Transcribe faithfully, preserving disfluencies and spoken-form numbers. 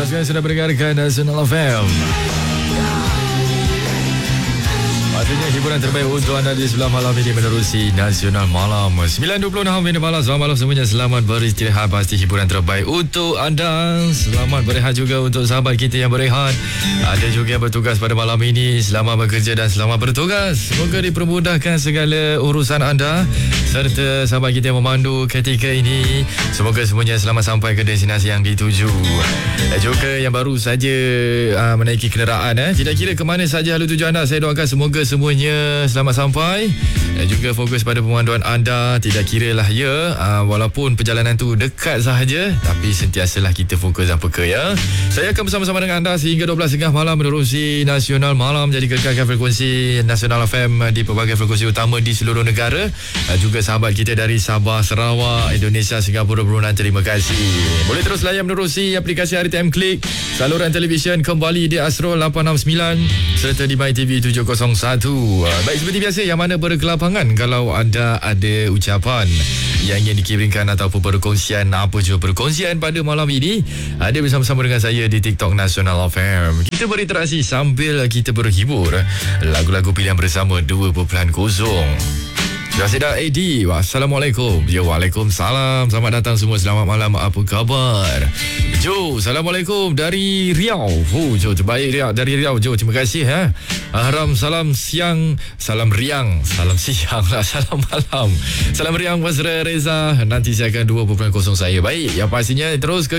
Anda sekarang sudah mendengarkan Nasional F M. Pastinya hiburan terbaik untuk anda di sebelah malam ini menerusi Nasional Malam sembilan dua puluh enam minit malam. Selamat malam semuanya, selamat beristirahat. Pasti hiburan terbaik untuk anda. Selamat berehat juga untuk sahabat kita yang berehat. Ada juga yang bertugas pada malam ini. Selamat bekerja dan selamat bertugas. Semoga dipermudahkan segala urusan anda serta sahabat kita yang memandu ketika ini. Semoga semuanya selamat sampai ke destinasi yang dituju. Dan juga yang baru saja uh, menaiki kenderaan, eh. tidak kira ke mana saja halu tuju anda, saya doakan semoga semuanya selamat sampai dan juga fokus pada pemanduan anda. Tidak kira lah ya, uh, walaupun perjalanan tu dekat sahaja, tapi sentiasalah kita fokus dan peka ya. Saya akan bersama-sama dengan anda sehingga dua belas tiga puluh malam menerusi Nasional Malam. Jadi kekalkan frekuensi Nasional F M di pelbagai frekuensi utama di seluruh negara. uh, Juga sahabat kita dari Sabah, Sarawak, Indonesia, Singapura, Brunei, terima kasih. Boleh terus layan menerusi aplikasi R T M Klik, saluran televisyen kembali di Astro lapan enam sembilan serta di MyTV tujuh kosong satu. Baik, seperti biasa, yang mana berkelapangan kalau anda ada ucapan yang ingin dikirimkan ataupun perkongsian, apa juga perkongsian pada malam ini, ada bersama-sama dengan saya di TikTok Nasional F M. Kita berinteraksi sambil kita berhibur lagu-lagu pilihan bersama dua titik kosong. Sudah sedar A D. Wassalamualaikum. Ya, waalaikumsalam. Selamat datang semua. Selamat malam. Apa khabar? Jo, Assalamualaikum dari Riau. Oh, Jo, terbaik Riau. Dari Riau, Jo. Terima kasih. Ha? Haram salam siang. Salam riang. Salam siang lah. Salam malam. Salam riang, Mas Reza. Nanti saya akan dua titik kosong saya. Baik, yang pastinya terus ke